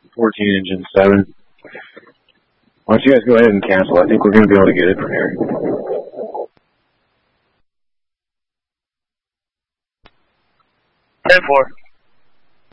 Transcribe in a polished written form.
14 engine 7. Why don't you guys go ahead and cancel? I think we're going to be able to get it from here. 10-4.